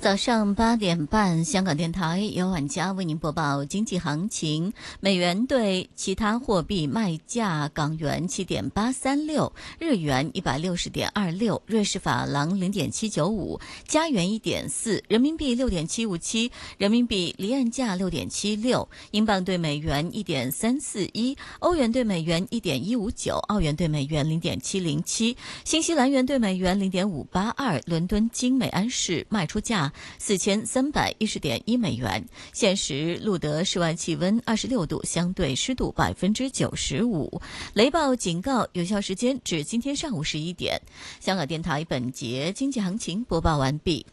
早上8点半，香港电台由晚佳为您播报经济行情。美元对其他货币卖价：港元7.836，日元160.26，瑞士法郎0.795，加元1.4，人民币6.757，人民币离岸价6.76，英镑对美元1.341，欧元对美元1.159，澳元对美元0.707，新西兰元对美元0.582。伦敦金每安士卖出价4310.1美元。现时录得室外气温26度，相对湿度95%。雷暴警告有效时间至今天上午11点。香港电台本节经济行情播报完毕。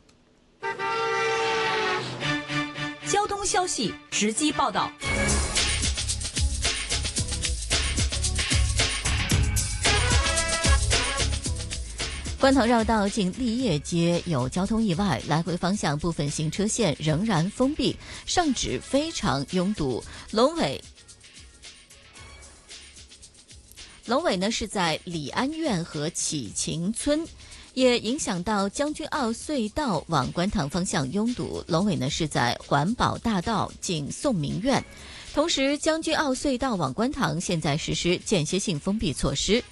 交通消息直击报道。 观塘绕道近立业街有交通意外，来回方向部分行车线仍然封闭，上址非常拥堵。龙尾呢是在李安苑和启晴村，也影响到将军澳隧道往观塘方向拥堵。龙尾呢是在环保大道近宋明苑，同时将军澳隧道往观塘现在实施间歇性封闭措施。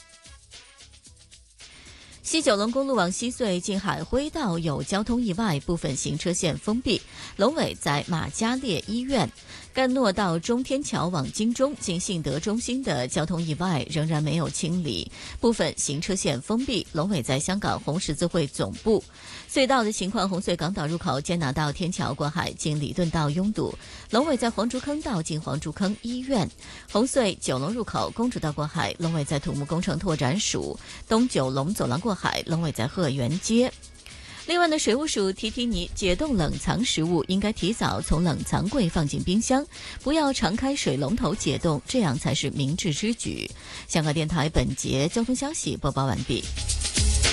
西九龙公路往西隧近海辉道有交通意外，部分行车线封闭。龙尾在马嘉烈医院。干诺道中天桥往金钟近信德中心的交通意外仍然没有清理，部分行车线封闭。龙尾在香港红十字会总部。隧道的情况：红隧港岛入口坚拿道天桥过海经礼顿道拥堵，龙尾在黄竹坑道近黄竹坑医院。红隧九龙入口公主道过海，龙尾在土木工程拓展署。东九龙走廊过海，龙尾在鹤园街。另外呢，水务署提你解冻冷藏食物应该提早从冷藏柜放进冰箱，不要常开水龙头解冻，这样才是明智之举。香港电台本节交通消息播报完毕。